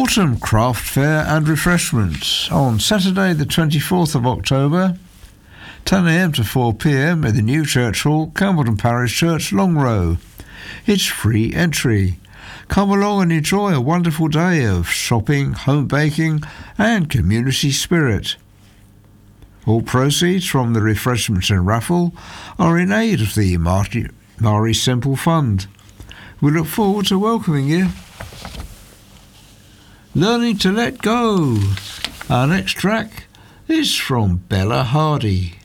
Autumn Craft Fair and Refreshments on Saturday the 24th of October, 10 a.m. to 4 p.m. at the New Church Hall, Campbellton Parish Church, Long Row. It's free entry. Come along and enjoy a wonderful day of shopping, home baking and community spirit. All proceeds from the refreshments and raffle are in aid of the Mari Semple Fund. We look forward to welcoming you. Learning to Let Go. Our next track is from Bella Hardy.